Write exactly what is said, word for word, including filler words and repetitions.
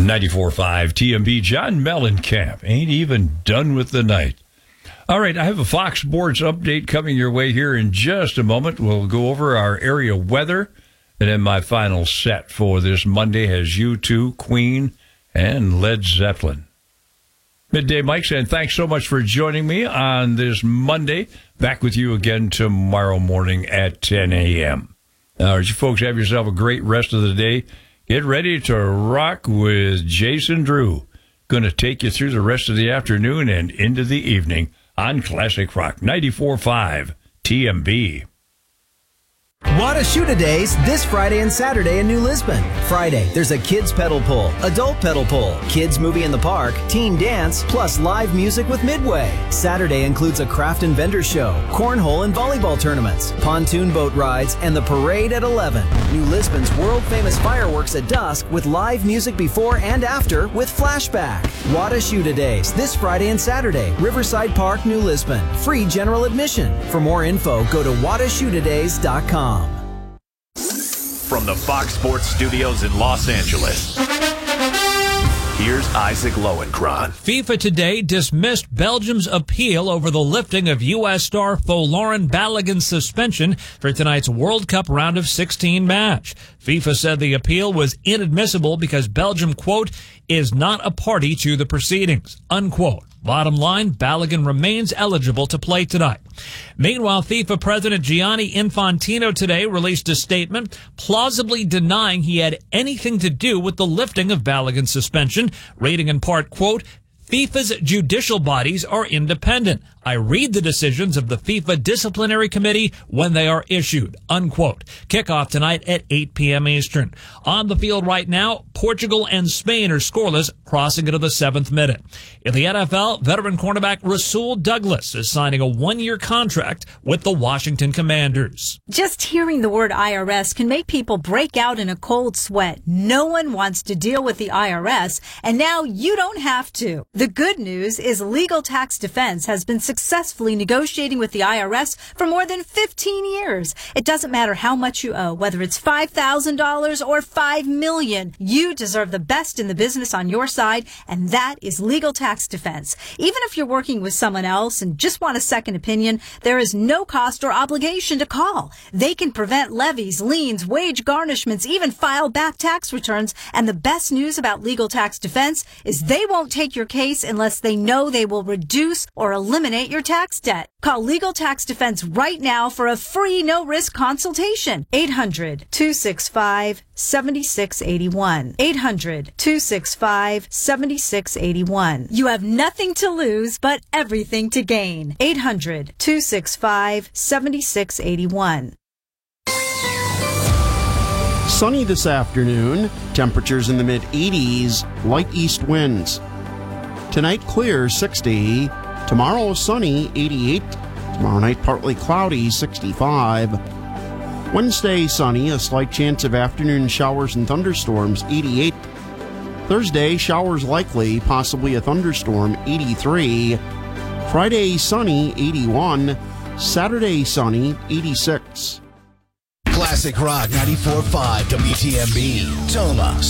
ninety-four point five T M B, John Mellencamp ain't even done with the night. All right, I have a Fox Sports update coming your way here in just a moment. We'll go over our area weather, and then my final set for this Monday has U two, Queen, and Led Zeppelin. Midday Mike saying thanks so much for joining me on this Monday. Back with you again tomorrow morning at ten a.m. Now, you folks have yourself a great rest of the day. Get ready to rock with Jason Drew. Going to take you through the rest of the afternoon and into the evening on Classic Rock ninety-four point five T M B. Wada Shoota Days this Friday and Saturday in New Lisbon. Friday, there's a kids pedal pull, adult pedal pull, kids movie in the park, teen dance, plus live music with Midway. Saturday includes a craft and vendor show, cornhole and volleyball tournaments, pontoon boat rides, and the parade at eleven. New Lisbon's world-famous fireworks at dusk with live music before and after with Flashback. Wada Shoota Days this Friday and Saturday, Riverside Park, New Lisbon. Free general admission. For more info, go to wada shoota days dot com. From the Fox Sports Studios in Los Angeles, here's Isaac Lowenkron. FIFA today dismissed Belgium's appeal over the lifting of U S star Folarin Balogun's suspension for tonight's World Cup round of sixteen match. FIFA said the appeal was inadmissible because Belgium, quote, is not a party to the proceedings, unquote. Bottom line, Balogun remains eligible to play tonight. Meanwhile, FIFA President Gianni Infantino today released a statement plausibly denying he had anything to do with the lifting of Balogun's suspension, rating in part, quote, FIFA's judicial bodies are independent. I read the decisions of the FIFA Disciplinary Committee when they are issued, unquote. Kickoff tonight at eight p.m. Eastern. On the field right now, Portugal and Spain are scoreless, crossing into the seventh minute. In the N F L, veteran cornerback Rasul Douglas is signing a one-year contract with the Washington Commanders. Just hearing the word I R S can make people break out in a cold sweat. No one wants to deal with the I R S, and now you don't have to. The good news is Legal Tax Defense has been successfully negotiating with the I R S for more than fifteen years. It doesn't matter how much you owe, whether it's five thousand dollars or five million dollars. You deserve the best in the business on your side, and that is Legal Tax Defense. Even if you're working with someone else and just want a second opinion, there is no cost or obligation to call. They can prevent levies, liens, wage garnishments, even file back tax returns. And the best news about Legal Tax Defense is they won't take your case unless they know they will reduce or eliminate your tax debt. Call Legal Tax Defense right now for a free no-risk consultation. eight hundred, two six five, seven six eight one. eight hundred, two six five, seven six eight one. You have nothing to lose but everything to gain. eight hundred, two six five, seven six eight one. Sunny this afternoon, temperatures in the mid eighties, light east winds. Tonight clear, sixty. Tomorrow sunny, eighty-eight. Tomorrow night partly cloudy, sixty-five. Wednesday sunny, a slight chance of afternoon showers and thunderstorms, eighty-eight. Thursday showers likely, possibly a thunderstorm, eighty-three. Friday sunny, eighty-one. Saturday sunny, eighty-six. Classic Rock ninety-four point five W T M B, Toma.